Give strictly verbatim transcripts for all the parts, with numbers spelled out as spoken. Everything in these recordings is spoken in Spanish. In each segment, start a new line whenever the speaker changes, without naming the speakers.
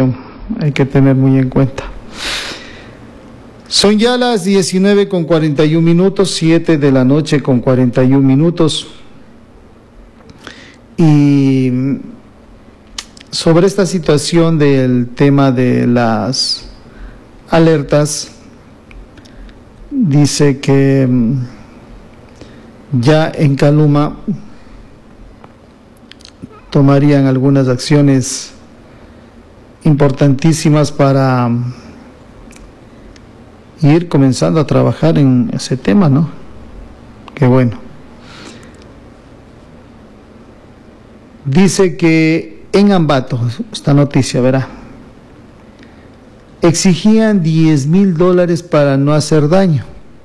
situación hay que tener muy en cuenta. Son ya las diecinueve con cuarenta y un minutos, siete de la noche con cuarenta y un minutos. Y sobre esta situación del tema de las alertas, dice que ya en Caluma tomarían algunas acciones importantísimas para ir comenzando a trabajar en ese tema, ¿no? Qué bueno. Dice que en Ambato, esta noticia, verá, exigían diez mil dólares para no hacer daño.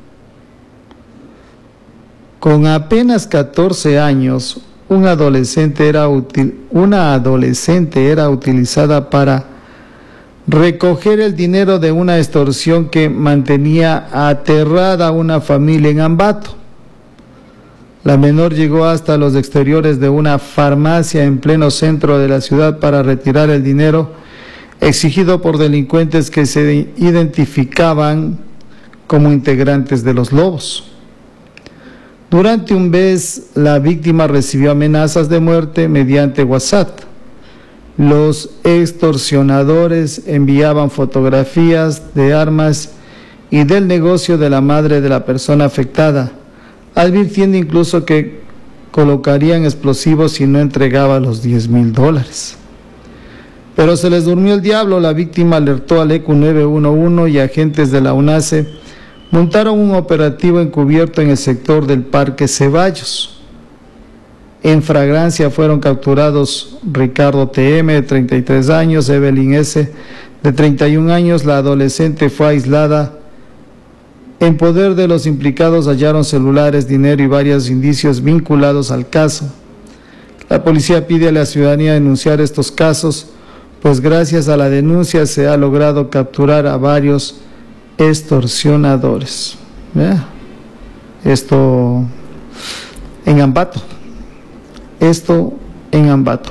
Con apenas catorce años, un adolescente era útil, una adolescente era utilizada para recoger el dinero de una extorsión que mantenía aterrada a una familia en Ambato. La menor llegó hasta los exteriores de una farmacia en pleno centro de la ciudad para retirar el dinero exigido por delincuentes que se identificaban como integrantes de los Lobos. Durante un mes, la víctima recibió amenazas de muerte mediante WhatsApp. Los extorsionadores enviaban fotografías de armas y del negocio de la madre de la persona afectada, advirtiendo incluso que colocarían explosivos si no entregaba los diez mil dólares. Pero se les durmió el diablo. La víctima alertó al E Q nueve uno uno y agentes de la UNACE montaron un operativo encubierto en el sector del Parque Ceballos. En flagrancia fueron capturados Ricardo T M, de treinta y tres años, Evelyn S, de treinta y un años. La adolescente fue aislada. En poder de los implicados hallaron celulares, dinero y varios indicios vinculados al caso. La policía pide a la ciudadanía denunciar estos casos, pues gracias a la denuncia se ha logrado capturar a varios extorsionadores. ¿Vea? Esto en Ambato. Esto en Ambato.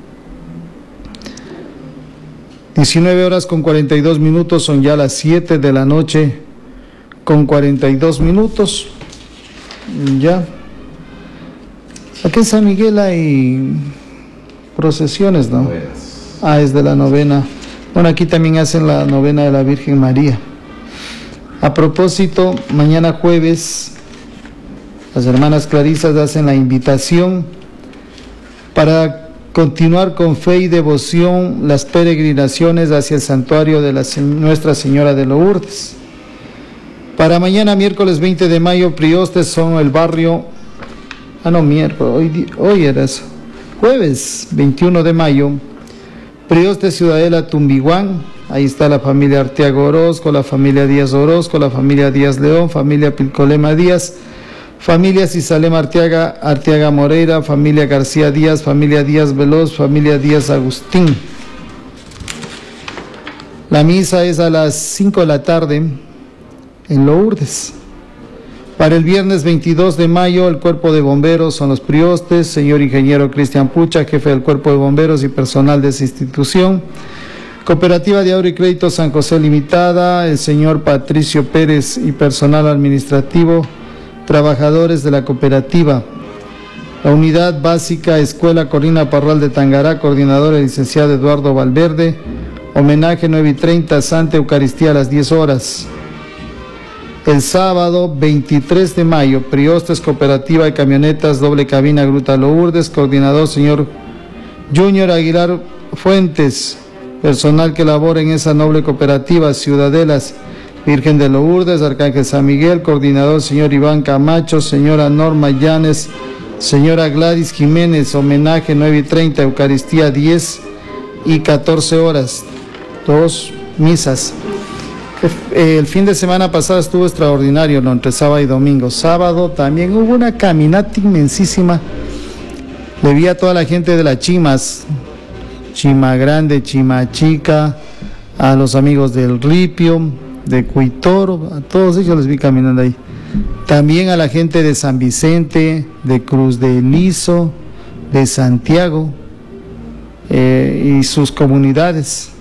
diecinueve horas con cuarenta y dos minutos, son ya las siete de la noche con cuarenta y dos minutos. Ya. Aquí en San Miguel hay procesiones, ¿no? Ah, es de la novena. Bueno, aquí también hacen la novena de la Virgen María. A propósito, mañana jueves, las hermanas Clarisas hacen la invitación para continuar con fe y devoción las peregrinaciones hacia el santuario de la Nuestra Señora de Lourdes. Para mañana, miércoles veinte de mayo, priostes son el barrio, ah no, miércoles, hoy, hoy era eso, jueves veintiuno de mayo, priostes Ciudadela Tumbiguán. Ahí está la familia Arteaga Orozco, la familia Díaz Orozco, la familia Díaz León, familia Pilcolema Díaz, familia Cisalema Arteaga, Arteaga Moreira, familia García Díaz, familia Díaz Veloz, familia Díaz Agustín. La misa es a las cinco de la tarde en Lourdes. Para el viernes veintidós de mayo, el cuerpo de bomberos son los priostes, señor ingeniero Cristian Pucha, jefe del cuerpo de bomberos y personal de esa institución. Cooperativa de Ahorro y Crédito San José Limitada, el señor Patricio Pérez y personal administrativo, trabajadores de la cooperativa. La unidad básica Escuela Corina Parral de Tangará, coordinador el licenciado Eduardo Valverde. Homenaje nueve y treinta, Santa Eucaristía a las diez horas. El sábado veintitrés de mayo, Priostes Cooperativa de Camionetas Doble Cabina Gruta Lourdes, coordinador señor Junior Aguilar Fuentes, personal que labora en esa noble cooperativa. Ciudadelas Virgen de Lourdes, Arcángel San Miguel, coordinador señor Iván Camacho, señora Norma Llanes, señora Gladys Jiménez. Homenaje nueve y treinta, Eucaristía diez y catorce horas, dos misas. El fin de semana pasado estuvo extraordinario, ¿no? Entre sábado y domingo. Sábado también hubo una caminata inmensísima. Le vi a toda la gente de las Chimas, Chima Grande, Chima Chica, a los amigos del Ripio, de Cuitoro, a todos ellos les vi caminando ahí. También a la gente de San Vicente, de Cruz de Lizo, de Santiago eh, y sus comunidades.